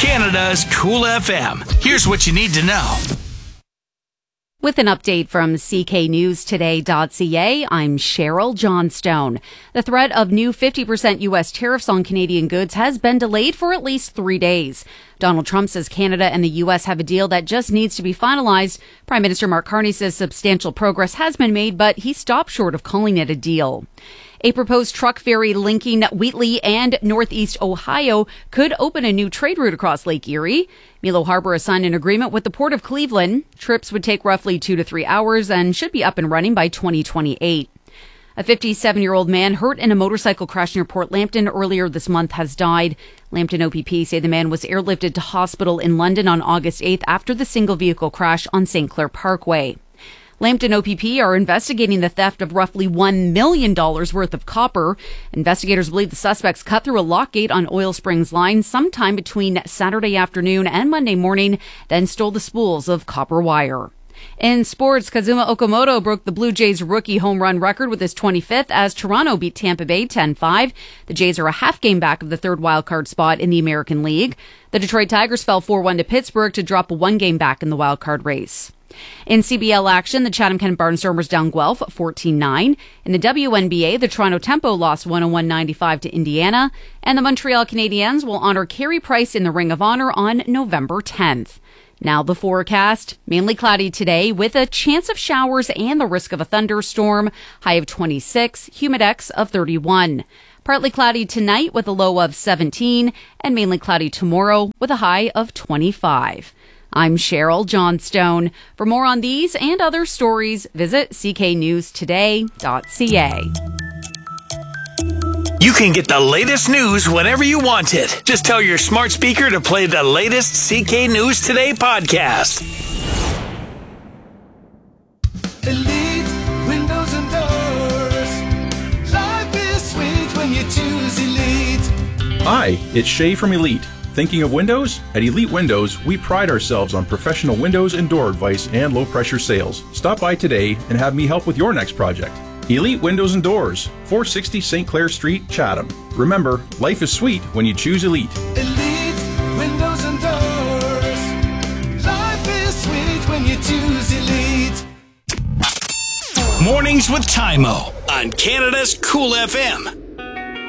Canada's Cool FM. Here's what you need to know. With an update from cknewstoday.ca, I'm Cheryl Johnstone. The threat of new 50% U.S. tariffs on Canadian goods has been delayed for at least 3 days. Donald Trump says Canada and the U.S. have a deal that just needs to be finalized. Prime Minister Mark Carney says substantial progress has been made, but he stopped short of calling it a deal. A proposed truck ferry linking Wheatley and Northeast Ohio could open a new trade route across Lake Erie. Milo Harbor has signed an agreement with the Port of Cleveland. Trips would take roughly 2 to 3 hours and should be up and running by 2028. A 57-year-old man hurt in a motorcycle crash near Port Lambton earlier this month has died. Lambton OPP say the man was airlifted to hospital in London on August 8th after the single-vehicle crash on St. Clair Parkway. Lambton OPP are investigating the theft of roughly $1 million worth of copper. Investigators believe the suspects cut through a lock gate on Oil Springs line sometime between Saturday afternoon and Monday morning, then stole the spools of copper wire. In sports, Kazuma Okamoto broke the Blue Jays rookie home run record with his 25th as Toronto beat Tampa Bay 10-5. The Jays are a half game back of the third wildcard spot in the American League. The Detroit Tigers fell 4-1 to Pittsburgh to drop a 1 game back in the wildcard race. In CBL action, the Chatham-Kent Barnstormers down Guelph 14-9. In the WNBA, the Toronto Tempo lost 101-95 to Indiana. And the Montreal Canadiens will honor Carey Price in the Ring of Honor on November 10th. Now the forecast. Mainly cloudy today with a chance of showers and the risk of a thunderstorm. High of 26, humidex of 31. Partly cloudy tonight with a low of 17. And mainly cloudy tomorrow with a high of 25. I'm Cheryl Johnstone. For more on these and other stories, visit cknewstoday.ca. You can get the latest news whenever you want it. Just tell your smart speaker to play the latest CK News Today podcast. Elite windows and doors. Life is sweet when you choose Elite. Hi, it's Shay from Elite. Thinking of windows? At Elite Windows, we pride ourselves on professional windows and door advice and low-pressure sales. Stop by today and have me help with your next project. Elite Windows and Doors, 460 St. Clair Street, Chatham. Remember, life is sweet when you choose Elite. Elite windows and doors. Life is sweet when you choose Elite. Mornings with Tymo on Canada's Cool FM.